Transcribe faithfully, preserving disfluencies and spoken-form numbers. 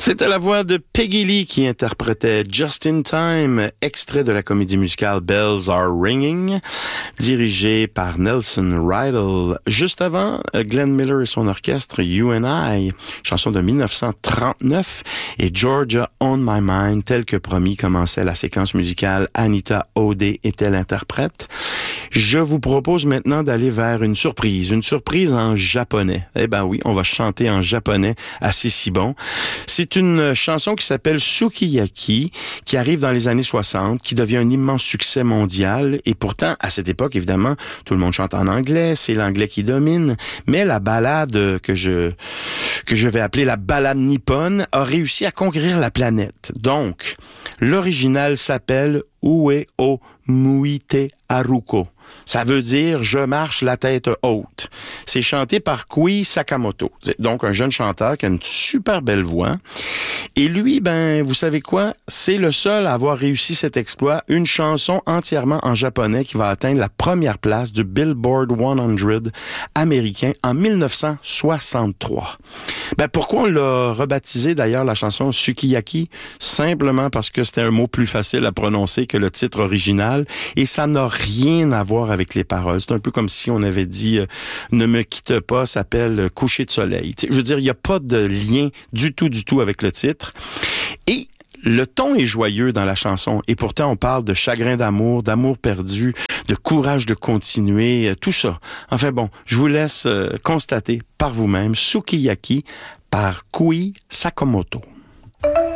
C'était la voix de Peggy Lee qui interprétait Just in Time, extrait de la comédie musicale Bells Are Ringing, dirigée par Nelson Riddle. Juste avant, Glenn Miller et son orchestre You and I, chanson de dix-neuf cent trente-neuf, et Georgia on My Mind, tel que promis, commençait la séquence musicale. Anita O'Day était l'interprète. Je vous propose maintenant d'aller vers une surprise, une surprise en japonais. Eh ben oui, on va chanter en japonais, assez si bon. C'est une chanson qui s'appelle Sukiyaki, qui arrive dans les années soixante, qui devient un immense succès mondial. Et pourtant, à cette époque, évidemment, tout le monde chante en anglais, c'est l'anglais qui domine. Mais la ballade que je que je vais appeler la ballade nippone a réussi à conquérir la planète. Donc, l'original s'appelle Ue o Muite Haruko. Ça veut dire « Je marche la tête haute ». C'est chanté par Kui Sakamoto, donc un jeune chanteur qui a une super belle voix. Et lui, ben, vous savez quoi? C'est le seul à avoir réussi cet exploit, une chanson entièrement en japonais qui va atteindre la première place du Billboard cent américain en mille neuf cent soixante-trois. Ben, pourquoi on l'a rebaptisé d'ailleurs la chanson Sukiyaki? Simplement parce que c'était un mot plus facile à prononcer que le titre original et ça n'a rien à voir avec les paroles. C'est un peu comme si on avait dit euh, « Ne me quitte pas » s'appelle « Coucher de soleil ». T'sais, je veux dire, il n'y a pas de lien du tout, du tout avec le titre. Et le ton est joyeux dans la chanson et pourtant on parle de chagrin d'amour, d'amour perdu, de courage de continuer, euh, tout ça. Enfin bon, je vous laisse euh, constater par vous-même Sukiyaki par Kui Sakamoto.